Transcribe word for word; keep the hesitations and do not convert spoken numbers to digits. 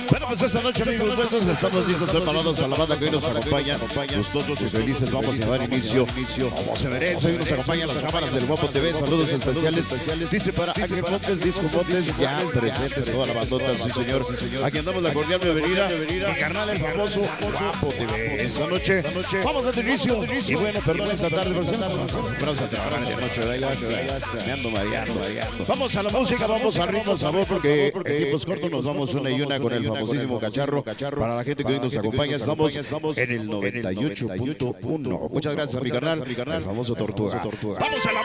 Bueno, pues esta noche, amigos, buenos, estamos listos, preparados a la banda que hoy nos acompaña. Gustosos y felices, vamos a dar inicio. Como se merece, hoy nos acompañan las cámaras del Guapo T V. Saludos especiales. Dice para Ángel Montes, Disco Montes, ya presentes, toda la bandota, sí señor. Aquí andamos la cordial bienvenida. Mi carnal, el famoso Guapo T V. Esta noche, vamos a dar inicio. Y bueno, perdón esta tarde, pero estamos a trabajar de noche. Me ando mareando. Vamos a la música, vamos a ritmo, sabor, porque en tiempos cortos nos vamos una y una con el famosísimo Cacharro. Para la gente que hoy nos acompaña, estamos en el noventa y ocho punto uno. Muchas gracias, mi carnal, el famoso Tortuga. Vamos a la